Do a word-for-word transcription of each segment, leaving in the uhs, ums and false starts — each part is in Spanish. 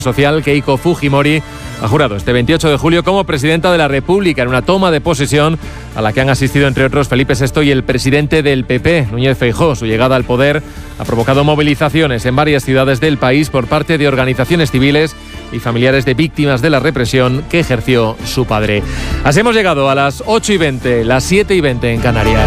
social Keiko Fujimori ha jurado este veintiocho de julio como presidenta de la República en una toma de posesión a la que han asistido, entre otros, Felipe sexto y el presidente del P P, Núñez Feijóo. Su llegada al poder ha provocado movilizaciones en varias ciudades del país por parte de organizaciones civiles y familiares de víctimas de la represión que ejerció su padre. Así hemos llegado a las ocho y veinte, las siete y veinte en Canarias.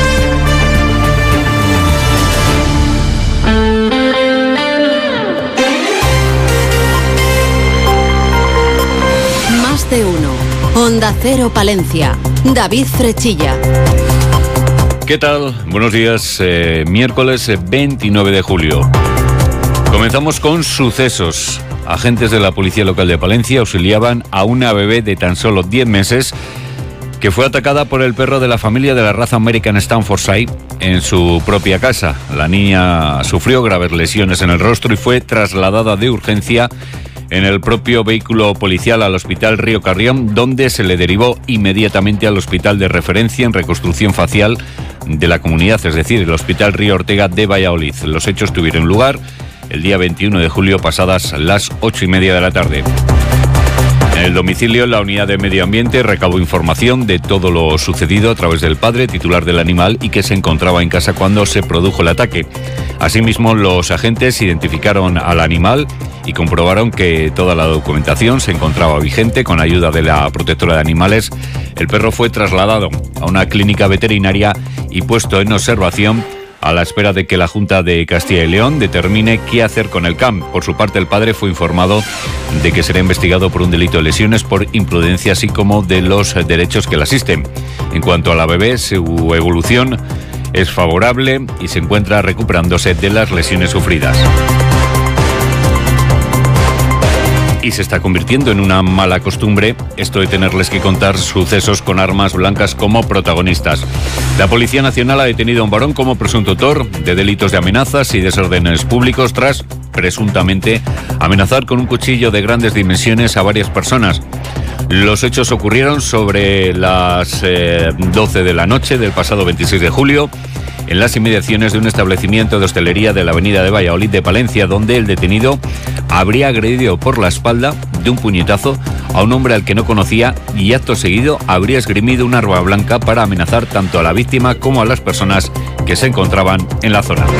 De uno. Onda Cero Palencia. David Frechilla. ¿Qué tal? Buenos días. Eh, miércoles veintinueve de julio. Comenzamos con sucesos. Agentes de la Policía Local de Palencia auxiliaban a una bebé de tan solo diez meses que fue atacada por el perro de la familia de la raza American Staffordshire en su propia casa. La niña sufrió graves lesiones en el rostro y fue trasladada de urgencia en el propio vehículo policial al Hospital Río Carrión, donde se le derivó inmediatamente al Hospital de Referencia en Reconstrucción Facial de la comunidad, es decir, el Hospital Río Ortega de Valladolid. Los hechos tuvieron lugar el día veintiuno de julio, pasadas las ocho y media de la tarde. En el domicilio, la unidad de medio ambiente recabó información de todo lo sucedido a través del padre titular del animal y que se encontraba en casa cuando se produjo el ataque. Asimismo, los agentes identificaron al animal y comprobaron que toda la documentación se encontraba vigente. Con ayuda de la protectora de animales, el perro fue trasladado a una clínica veterinaria y puesto en observación a la espera de que la Junta de Castilla y León determine qué hacer con el C A M. Por su parte, el padre fue informado de que será investigado por un delito de lesiones por imprudencia, así como de los derechos que le asisten. En cuanto a la bebé, su evolución es favorable y se encuentra recuperándose de las lesiones sufridas. Y se está convirtiendo en una mala costumbre esto de tenerles que contar sucesos con armas blancas como protagonistas. La Policía Nacional ha detenido a un varón como presunto autor de delitos de amenazas y desórdenes públicos tras, presuntamente, amenazar con un cuchillo de grandes dimensiones a varias personas. Los hechos ocurrieron sobre las eh, doce de la noche del pasado veintiséis de julio en las inmediaciones de un establecimiento de hostelería de la avenida de Valladolid de Palencia, donde el detenido habría agredido por la espalda de un puñetazo a un hombre al que no conocía y acto seguido habría esgrimido un arma blanca para amenazar tanto a la víctima como a las personas que se encontraban en la zona.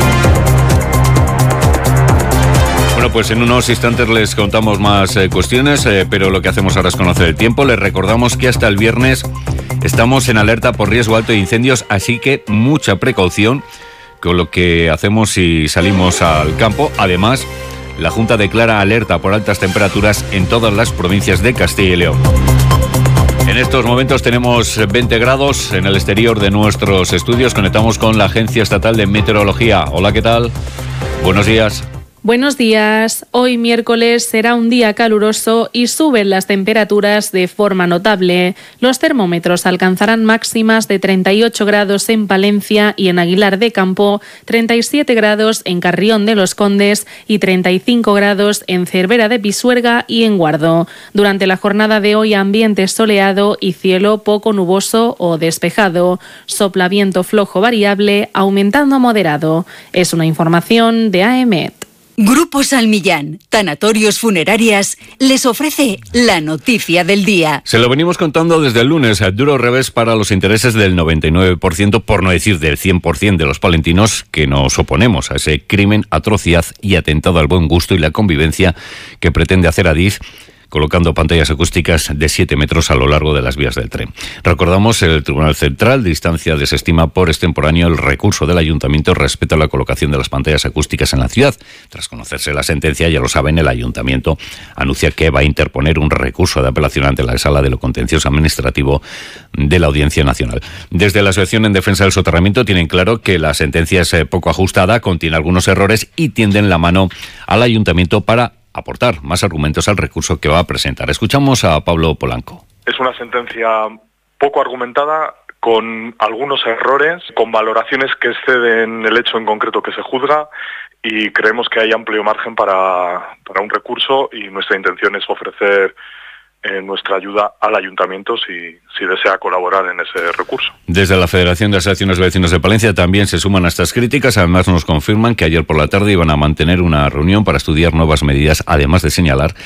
Bueno, pues en unos instantes les contamos más eh, cuestiones, eh, pero lo que hacemos ahora es conocer el tiempo. Les recordamos que hasta el viernes estamos en alerta por riesgo alto de incendios, así que mucha precaución con lo que hacemos si salimos al campo. Además, la Junta declara alerta por altas temperaturas en todas las provincias de Castilla y León. En estos momentos tenemos veinte grados en el exterior de nuestros estudios. Conectamos con la Agencia Estatal de Meteorología. Hola, ¿qué tal? Buenos días. Buenos días. Hoy miércoles será un día caluroso y suben las temperaturas de forma notable. Los termómetros alcanzarán máximas de treinta y ocho grados en Palencia y en Aguilar de Campo, treinta y siete grados en Carrión de los Condes y treinta y cinco grados en Cervera de Pisuerga y en Guardo. Durante la jornada de hoy, ambiente soleado y cielo poco nuboso o despejado. Sopla viento flojo variable, aumentando a moderado. Es una información de A E M E T. Grupo Salmillán, Tanatorios Funerarias, les ofrece la noticia del día. Se lo venimos contando desde el lunes. Duro revés para los intereses del noventa y nueve por ciento, por no decir del cien por ciento de los palentinos que nos oponemos a ese crimen, atrocidad y atentado al buen gusto y la convivencia que pretende hacer Adif, colocando pantallas acústicas de siete metros a lo largo de las vías del tren. Recordamos, el Tribunal Central de Instancia desestima por extemporáneo el recurso del Ayuntamiento respecto a la colocación de las pantallas acústicas en la ciudad. Tras conocerse la sentencia, ya lo saben, el Ayuntamiento anuncia que va a interponer un recurso de apelación ante la Sala de lo Contencioso Administrativo de la Audiencia Nacional. Desde la Asociación en Defensa del Soterramiento tienen claro que la sentencia es poco ajustada, contiene algunos errores y tienden la mano al Ayuntamiento para aportar más argumentos al recurso que va a presentar. Escuchamos a Pablo Polanco. Es una sentencia poco argumentada, con algunos errores, con valoraciones que exceden el hecho en concreto que se juzga, y creemos que hay amplio margen para, para un recurso, y nuestra intención es ofrecer eh, nuestra ayuda al ayuntamiento si, si desea colaborar en ese recurso. Desde la Federación de Asociaciones de Vecinos de Palencia también se suman a estas críticas. Además, nos confirman que ayer por la tarde iban a mantener una reunión para estudiar nuevas medidas, además de señalar